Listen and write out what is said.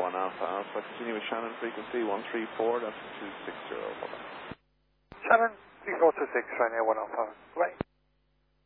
1 Alpha Alpha. Continue with Shannon frequency 134, that's 260. Bye-bye. Shannon, 3426, Ryanair 1 Alpha. Right.